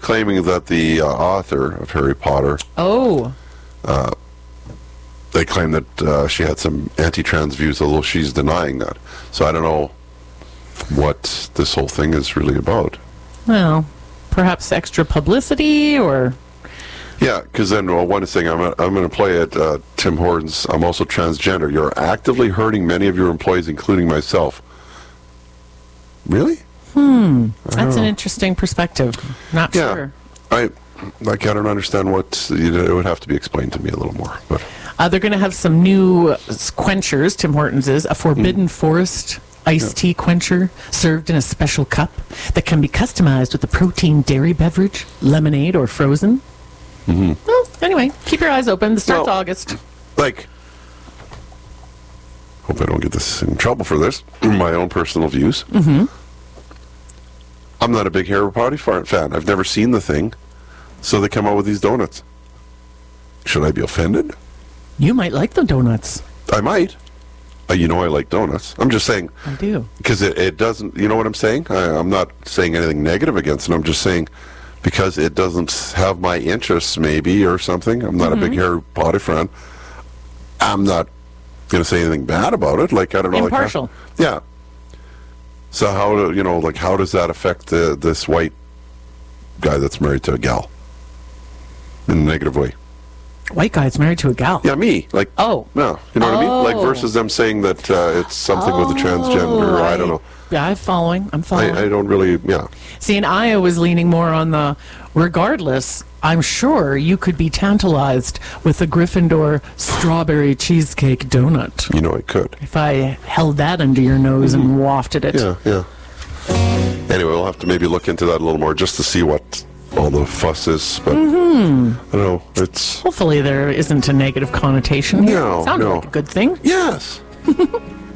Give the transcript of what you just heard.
claiming that the author of Harry Potter, they claim that she had some anti-trans views, although she's denying that. So I don't know what this whole thing is really about. Well, perhaps extra publicity, or... Yeah, because then one thing, I'm going to play at Tim Hortons. I'm also transgender. You're actively hurting many of your employees, including myself. Really? That's an interesting perspective. Not sure. I don't understand what... It would have to be explained to me a little more. But they're going to have some new quenchers, Tim Hortons is, a Forbidden Forest iced tea quencher served in a special cup that can be customized with a protein dairy beverage, lemonade, or frozen. Well, anyway, keep your eyes open. This starts August. Hope I don't get this in trouble for this. My own personal views. I'm not a big Harry Potter fan. I've never seen the thing. So they come out with these donuts. Should I be offended? You might like the donuts. I might. I like donuts. I'm just saying. I do. Because it doesn't, you know what I'm saying? I'm not saying anything negative against it. I'm just saying because it doesn't have my interests maybe or something. I'm not a big Harry Potter fan. I'm not going to say anything bad about it. Like, I don't know. Impartial. Yeah. So how does that affect this white guy that's married to a gal in a negative way? White guy that's married to a gal? Yeah, me. Like, no, you know what I mean? Like, versus them saying that it's something with the transgender, I don't know. Yeah, I'm following. I don't really, See, and I was leaning more on the, regardless, I'm sure you could be tantalized with a Gryffindor strawberry cheesecake donut. I could. If I held that under your nose and wafted it. Yeah. Anyway, we'll have to maybe look into that a little more just to see what all the fuss is. But, I don't know, it's... Hopefully there isn't a negative connotation here. No. Sounded like a good thing. Yes.